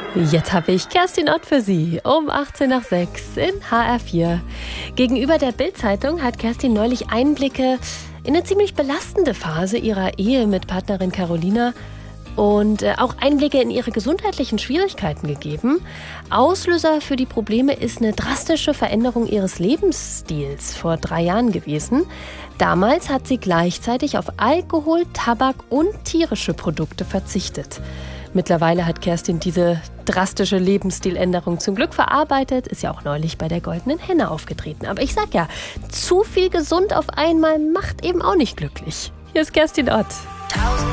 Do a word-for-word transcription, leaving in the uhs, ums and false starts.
Jetzt habe ich Kerstin Ott für Sie um achtzehn nach sechs in H R vier. Gegenüber der Bild-Zeitung hat Kerstin neulich Einblicke in eine ziemlich belastende Phase ihrer Ehe mit Partnerin Carolina und äh, auch Einblicke in ihre gesundheitlichen Schwierigkeiten gegeben. Auslöser für die Probleme ist eine drastische Veränderung ihres Lebensstils vor drei Jahren gewesen. Damals hat sie gleichzeitig auf Alkohol, Tabak und tierische Produkte verzichtet. Mittlerweile hat Kerstin diese drastische Lebensstiländerung zum Glück verarbeitet, ist ja auch neulich bei der Goldenen Henne aufgetreten. Aber ich sag ja, zu viel gesund auf einmal macht eben auch nicht glücklich. Hier ist Kerstin Ott.